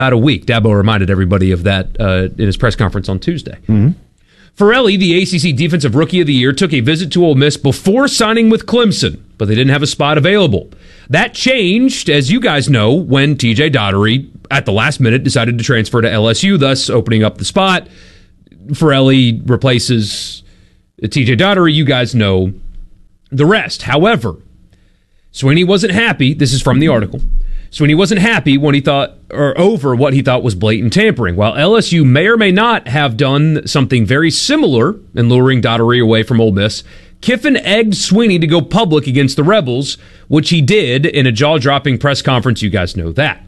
About a week. Dabo reminded everybody of that in his press conference on Tuesday. Farrelly, the ACC Defensive Rookie of the Year, took a visit to Ole Miss before signing with Clemson, but they didn't have a spot available. That changed, as you guys know, when TJ Daugherty, at the last minute, decided to transfer to LSU, thus opening up the spot. Farrelly replaces TJ Daugherty. You guys know the rest. However, Swinney wasn't happy. This is from the article. Swinney wasn't happy when he thought, or over what he thought was blatant tampering. While LSU may or may not have done something very similar in luring Daugherty away from Ole Miss, Kiffin egged Swinney to go public against the Rebels, which he did in a jaw-dropping press conference. You guys know that.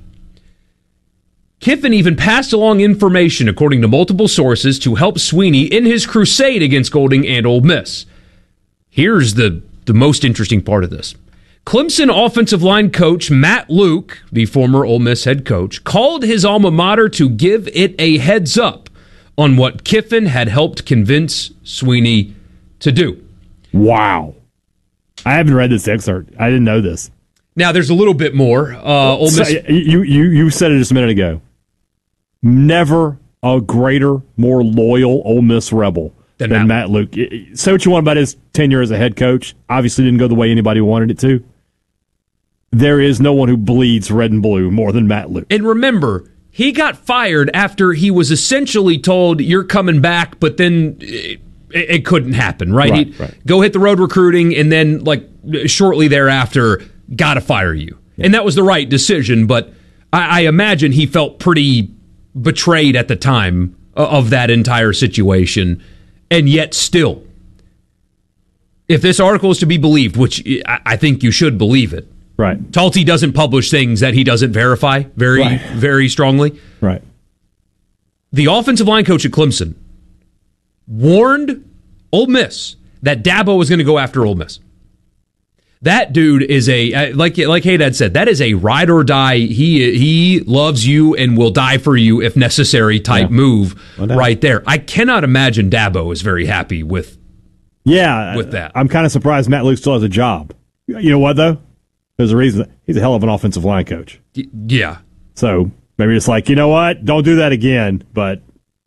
Kiffin even passed along information, according to multiple sources, to help Swinney in his crusade against Golding and Ole Miss. Here's the most interesting part of this. Clemson offensive line coach Matt Luke, the former Ole Miss head coach, called his alma mater to give it a heads up on what Kiffin had helped convince Swinney to do. Wow. I haven't read this excerpt. I didn't know this. Now, there's a little bit more. Ole Miss. You said it just a minute ago. Never a greater, more loyal Ole Miss Rebel than Matt Luke. Say what you want about his tenure as a head coach. Obviously didn't go the way anybody wanted it to. There is no one who bleeds red and blue more than Matt Luke. And remember, he got fired after he was essentially told, you're coming back, but then it couldn't happen, right? Right. Go hit the road recruiting, and then shortly thereafter, got to fire you. Yeah. And that was the right decision, but I imagine he felt pretty betrayed at the time of that entire situation. And yet still, if this article is to be believed, which I think you should believe it, right? Talty doesn't publish things that he doesn't verify very strongly. Right. The offensive line coach at Clemson warned Ole Miss that Dabo was going to go after Ole Miss. That dude is like Haydad said, that is a ride or die. He loves you and will die for you if necessary type move right there. I cannot imagine Dabo is very happy with that. I'm kind of surprised Matt Luke still has a job. You know what, though? There's a reason. He's a hell of an offensive line coach. Yeah. So maybe it's like, you know what? Don't do that again, but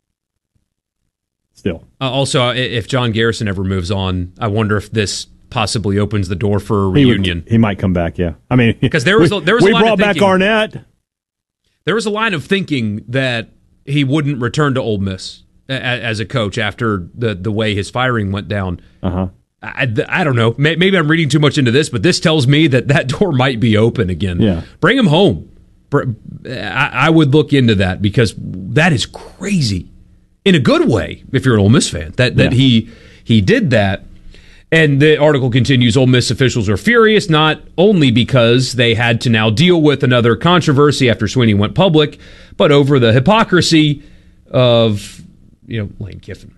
still. Also, if John Garrison ever moves on, I wonder if this possibly opens the door for a reunion. He might come back, yeah. I mean, because there was a line brought of back Arnett. There was a line of thinking that he wouldn't return to Ole Miss as a coach after the way his firing went down. Uh-huh. I don't know. Maybe I'm reading too much into this, but this tells me that door might be open again. Yeah. Bring him home. I would look into that because that is crazy in a good way if you're an Ole Miss fan that he did that. And the article continues, Ole Miss officials are furious, not only because they had to now deal with another controversy after Swinney went public, but over the hypocrisy of, Lane Kiffin.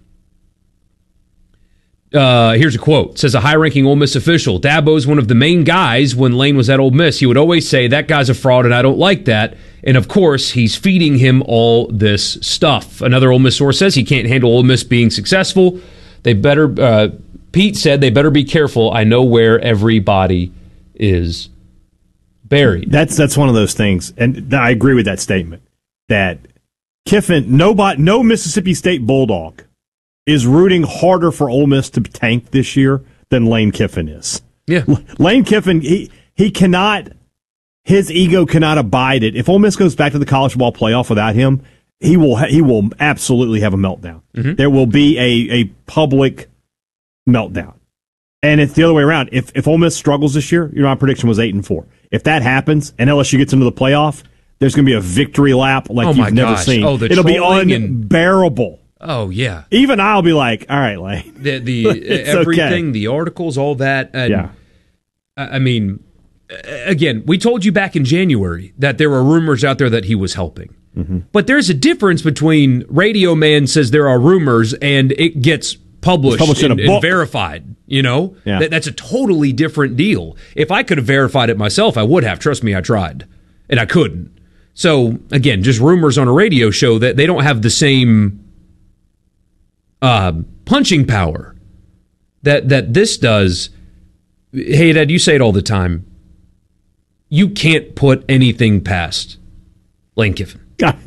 Here's a quote. It says, a high-ranking Ole Miss official, Dabo's one of the main guys when Lane was at Ole Miss. He would always say, that guy's a fraud and I don't like that. And, of course, he's feeding him all this stuff. Another Ole Miss source says he can't handle Ole Miss being successful. They better... Pete said they better be careful. I know where everybody is buried. That's one of those things, and I agree with that statement. That Kiffin, no Mississippi State Bulldog is rooting harder for Ole Miss to tank this year than Lane Kiffin is. Yeah, Lane Kiffin, he cannot, his ego cannot abide it. If Ole Miss goes back to the college football playoff without him, he will absolutely have a meltdown. Mm-hmm. There will be a public meltdown. And it's the other way around. If Ole Miss struggles this year, my prediction was 8-4. If that happens and LSU gets into the playoff, there's going to be a victory lap like you've never seen. It'll be unbearable. Oh yeah. Even I'll be like, all right, Lane. The everything, okay. The articles, all that. And, yeah. I mean, again, we told you back in January that there were rumors out there that he was helping. Mm-hmm. But there's a difference between Radio Man says there are rumors and it gets published and verified, Yeah. That's a totally different deal. If I could have verified it myself, I would have. Trust me, I tried. And I couldn't. So, again, just rumors on a radio show that they don't have the same punching power that this does. Hey, Dad, you say it all the time. You can't put anything past Lane Kiffin. God.